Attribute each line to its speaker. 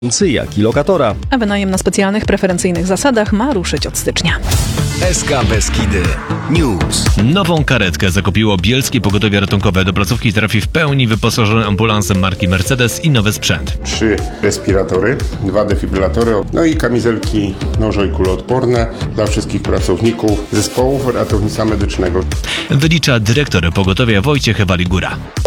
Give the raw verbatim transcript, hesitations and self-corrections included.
Speaker 1: jak i lokatora.
Speaker 2: A wynajem na specjalnych, preferencyjnych zasadach ma ruszyć od stycznia.
Speaker 3: S K Beskidy News.
Speaker 4: Nową karetkę zakupiło Bielskie Pogotowie Ratunkowe. Do placówki trafi w pełni wyposażony ambulansem marki Mercedes i nowy sprzęt.
Speaker 5: Trzy respiratory, dwa defibrylatory, no i kamizelki nożo- i kuloodporne dla wszystkich pracowników zespołów ratownictwa medycznego.
Speaker 4: Wylicza dyrektor pogotowia Wojciech Waligura.